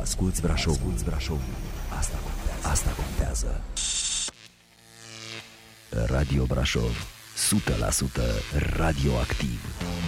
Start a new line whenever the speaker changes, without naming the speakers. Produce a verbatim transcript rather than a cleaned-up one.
Asculți Brașovul, Brașovul. Asta contează. Asta contează. Radio Brașov, o sută la sută radioactiv.